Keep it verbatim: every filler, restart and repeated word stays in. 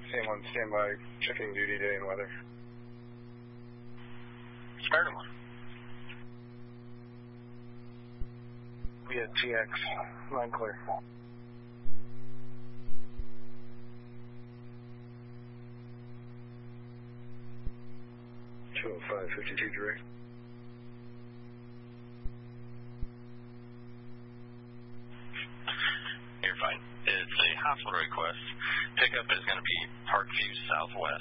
Same on standby, checking duty day and weather. Smart one. We had T X, line clear. two oh five, fifty-two direct. You're fine. It's a hospital request. Pickup is going to be Parkview Southwest.